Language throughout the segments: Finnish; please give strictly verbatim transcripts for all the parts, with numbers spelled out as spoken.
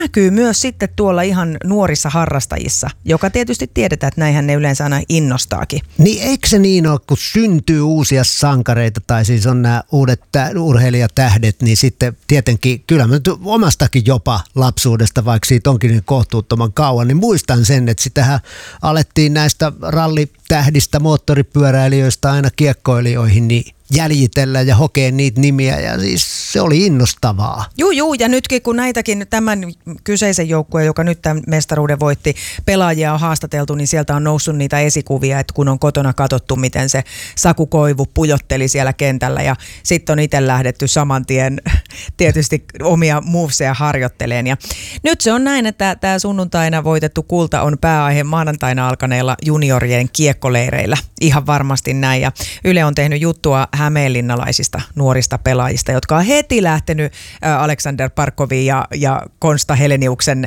näkyy myös sitten tuolla ihan nuorissa harrastajissa, joka tietysti tiedetään, että näinhän ne yleensä aina innostaakin. Niin eikö se niin ole, kun syntyy uusia sankareita tai siis on nämä uudet tä- urheilijatähdet, niin sitten tietenkin kyllä mä nyt omastakin jopa lapsuudesta, vaikka siitä onkin niin kohtuuttoman kauan, niin muistan sen, että sitähän alettiin näistä rallitähdistä, moottoripyöräilijöistä aina kiekkoilijoihin, niin jäljitellä ja hokea niitä nimiä ja siis se oli innostavaa. Juu, juu, ja nytkin kun näitäkin tämän kyseisen joukkueen, joka nyt tämän mestaruuden voitti, pelaajia on haastateltu, niin sieltä on noussut niitä esikuvia, että kun on kotona katsottu, miten se Saku Koivu pujotteli siellä kentällä ja sitten on itse lähdetty saman tien tietysti omia moveseja harjoitteleen. Ja nyt se on näin, että tämä sunnuntaina voitettu kulta on pääaihe maanantaina alkaneilla juniorien kiekkoleireillä. Ihan varmasti näin, ja Yle on tehnyt juttua hämeenlinnalaisista nuorista pelaajista, jotka on heti lähtenyt Aleksander Parkovin ja, ja Konsta Heleniuksen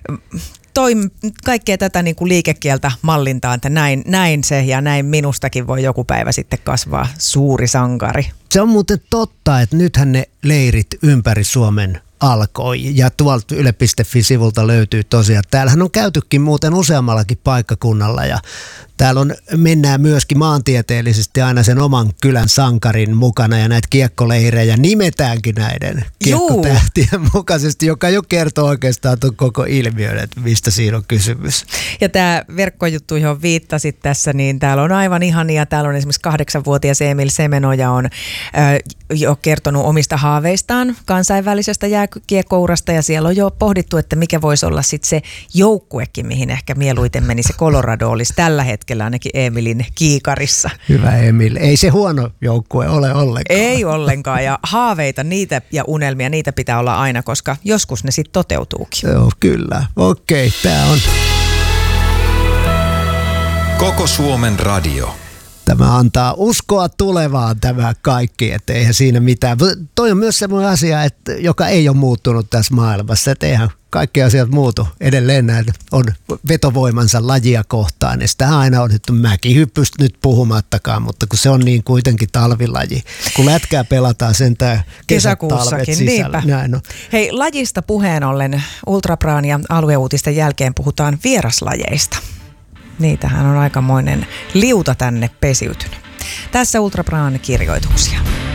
toim, kaikkea tätä niin kuin liikekieltä mallintaan, että näin, näin se ja näin minustakin voi joku päivä sitten kasvaa suuri sankari. Se on muuten totta, että nythän ne leirit ympäri Suomen alkoi ja tuolta yle piste fi-sivulta löytyy tosiaan. Täällähän on käytykin muuten useammallakin paikkakunnalla ja täällä on, mennään myöskin maantieteellisesti aina sen oman kylän sankarin mukana ja näitä kiekkoleirejä nimetäänkin näiden kiekkotähtien mukaisesti, joka jo kertoo oikeastaan tuon koko ilmiön, että mistä siinä on kysymys. Ja tämä verkkojuttu, johon viittasit tässä, niin täällä on aivan ihania. Täällä on esimerkiksi kahdeksanvuotias Emil Semenoja on äh, jo kertonut omista haaveistaan kansainvälisestä jääkiekkourasta ja siellä on jo pohdittu, että mikä voisi olla sitten se joukkuekin, mihin ehkä mieluiten meni se Colorado olisi tällä hetkellä ainakin Emilin kiikarissa. Hyvä Emil. Ei se huono joukkue ole ollenkaan. Ei ollenkaan ja haaveita niitä ja unelmia, niitä pitää olla aina, koska joskus ne sitten toteutuukin. Joo, kyllä. Okei, tämä on Koko Suomen radio. Tämä antaa uskoa tulevaan tämä kaikki, että eihän siinä mitään. Toi on myös semmoinen asia, että, joka ei ole muuttunut tässä maailmassa, että eihän kaikki asiat muutu. Edelleen näin on vetovoimansa lajia kohtaan, ja sitä aina on nyt mäkihyppystä nyt puhumattakaan, mutta kun se on niin kuitenkin talvilaji. Kun lätkää pelataan sentään kesäkuussakin sisällä. Näin on. Hei, lajista puheen ollen Ultrapraan ja alueuutisten jälkeen puhutaan vieraslajeista. Niitähän on aikamoinen liuta tänne pesiytynyt. Tässä Ultrapraan kirjoituksia.